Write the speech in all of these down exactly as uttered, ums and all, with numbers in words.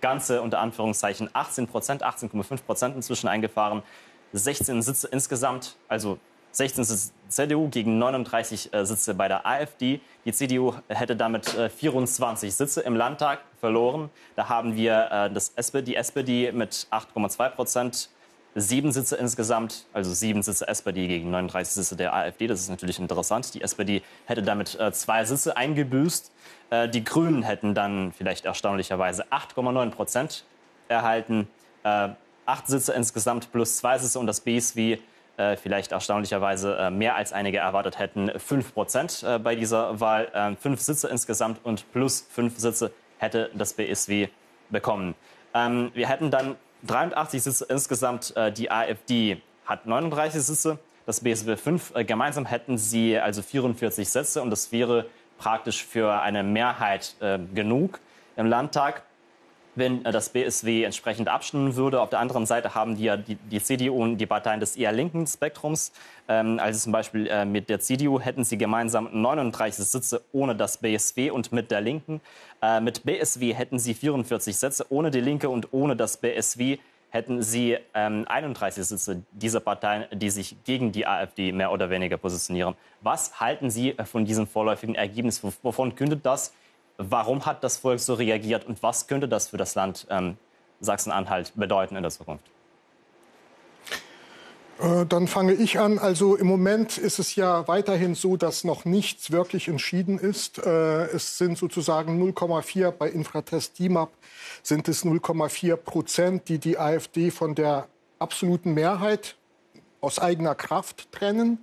ganze, unter Anführungszeichen, achtzehn Prozent, achtzehn Komma fünf Prozent inzwischen eingefahren. sechzehn Sitze insgesamt, also sechzehn Sitze C D U gegen neununddreißig äh, Sitze bei der AfD. Die C D U hätte damit äh, vierundzwanzig Sitze im Landtag verloren. Da haben wir äh, das S P D, die S P D mit acht Komma zwei Prozent, sieben Sitze insgesamt, also sieben Sitze S P D gegen neununddreißig Sitze der AfD. Das ist natürlich interessant. Die S P D hätte damit äh, zwei Sitze eingebüßt. Äh, die Grünen hätten dann vielleicht erstaunlicherweise acht Komma neun Prozent erhalten. Äh, acht Sitze insgesamt plus zwei Sitze und das B S W äh, vielleicht erstaunlicherweise äh, mehr als einige erwartet hätten, fünf Prozent äh, bei dieser Wahl. Äh, fünf Sitze insgesamt und plus fünf Sitze hätte das B S W bekommen. Ähm, wir hätten dann dreiundachtzig Sitze insgesamt. Äh, die AfD hat neununddreißig Sitze, das B S W fünf. Äh, gemeinsam hätten sie also vierundvierzig Sitze und das wäre praktisch für eine Mehrheit äh, genug im Landtag, wenn äh, das B S W entsprechend abstimmen würde. Auf der anderen Seite haben die ja die, die C D U und die Parteien des eher linken Spektrums. Ähm, also zum Beispiel äh, mit der C D U hätten sie gemeinsam neununddreißig Sitze ohne das B S W und mit der Linken. Äh, mit B S W hätten sie vierundvierzig Sitze, ohne die Linke und ohne das B S W hätten sie ähm, einunddreißig Sitze, diese Parteien, die sich gegen die AfD mehr oder weniger positionieren. Was halten Sie von diesem vorläufigen Ergebnis? Wovon kündet das? Warum hat das Volk so reagiert? Und was könnte das für das Land ähm, Sachsen-Anhalt bedeuten in der Zukunft? Äh, dann fange ich an. Also im Moment ist es ja weiterhin so, dass noch nichts wirklich entschieden ist. Äh, es sind sozusagen null Komma vier bei Infratest D I M A P sind es null Komma vier Prozent, die die AfD von der absoluten Mehrheit aus eigener Kraft trennen.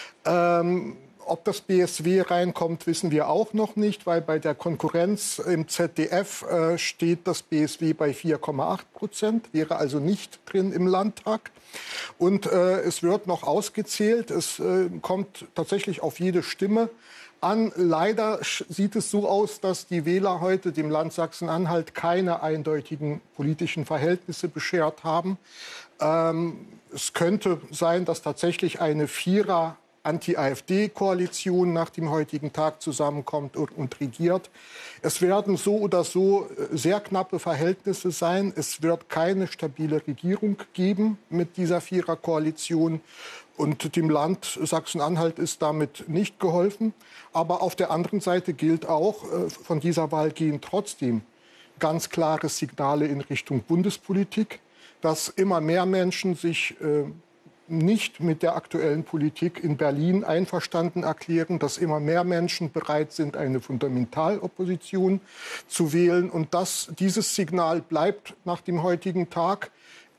Ähm, ob das B S W reinkommt, wissen wir auch noch nicht, weil bei der Konkurrenz im Z D F äh, steht das B S W bei vier Komma acht Prozent, wäre also nicht drin im Landtag. Und äh, es wird noch ausgezählt, es äh, kommt tatsächlich auf jede Stimme an. Leider sieht es so aus, dass die Wähler heute dem Land Sachsen-Anhalt keine eindeutigen politischen Verhältnisse beschert haben. Ähm, es könnte sein, dass tatsächlich eine Vierer Anti-AfD-Koalition nach dem heutigen Tag zusammenkommt und, und regiert. Es werden so oder so sehr knappe Verhältnisse sein. Es wird keine stabile Regierung geben mit dieser Vierer-Koalition. Und dem Land Sachsen-Anhalt ist damit nicht geholfen. Aber auf der anderen Seite gilt auch, von dieser Wahl gehen trotzdem ganz klare Signale in Richtung Bundespolitik, dass immer mehr Menschen sich äh, nicht mit der aktuellen Politik in Berlin einverstanden erklären, dass immer mehr Menschen bereit sind, eine Fundamentalopposition zu wählen. Und dass dieses Signal bleibt nach dem heutigen Tag,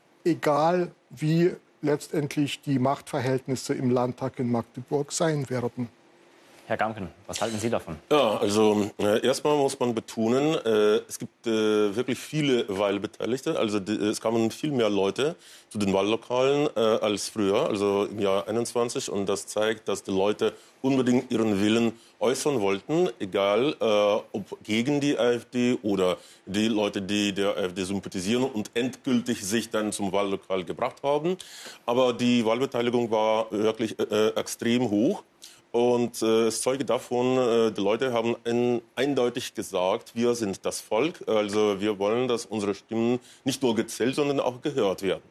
egal wie letztendlich die Machtverhältnisse im Landtag in Magdeburg sein werden. Herr Gamken, was halten Sie davon? Ja, also äh, erstmal muss man betonen, äh, es gibt äh, wirklich viele Wahlbeteiligte. Also die, es kamen viel mehr Leute zu den Wahllokalen äh, als früher, also im Jahr einundzwanzig. Und das zeigt, dass die Leute unbedingt ihren Willen äußern wollten, egal äh, ob gegen die AfD oder die Leute, die der AfD sympathisieren und endgültig sich dann zum Wahllokal gebracht haben. Aber die Wahlbeteiligung war wirklich äh, extrem hoch. Und äh, es zeuge davon, äh, die Leute haben ein, eindeutig gesagt, wir sind das Volk. Also wir wollen, dass unsere Stimmen nicht nur gezählt, sondern auch gehört werden.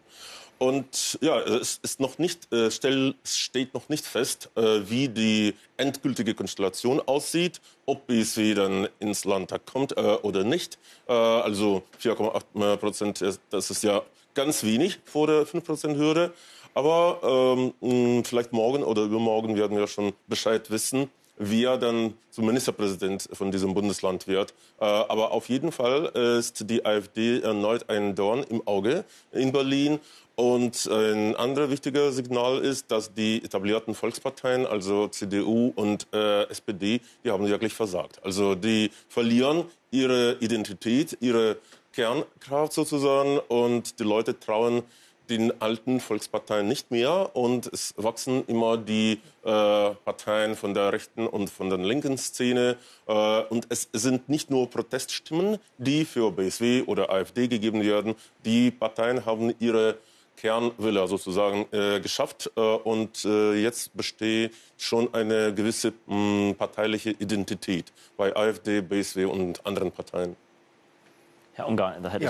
Und ja, es ist noch nicht, äh, stell, es steht noch nicht fest, äh, wie die endgültige Konstellation aussieht, ob B S W dann ins Landtag kommt äh, oder nicht. Äh, also vier Komma acht Prozent, das ist ja ganz wenig vor der fünf Prozent Hürde. Aber ähm, vielleicht morgen oder übermorgen werden wir schon Bescheid wissen, wer dann zum Ministerpräsident von diesem Bundesland wird. Äh, aber auf jeden Fall ist die AfD erneut ein Dorn im Auge in Berlin. Und ein anderes wichtiges Signal ist, dass die etablierten Volksparteien, also C D U und äh, S P D, die haben wirklich versagt. Also die verlieren ihre Identität, ihre Kernkraft sozusagen, und die Leute trauen den alten Volksparteien nicht mehr, und es wachsen immer die äh, Parteien von der rechten und von der linken Szene, äh, und es sind nicht nur Proteststimmen, die für B S W oder AfD gegeben werden. Die Parteien haben ihre Kernwille sozusagen äh, geschafft, äh, und äh, jetzt besteht schon eine gewisse mh, parteiliche Identität bei AfD, B S W und anderen Parteien. Herr Ungar, da hätte ich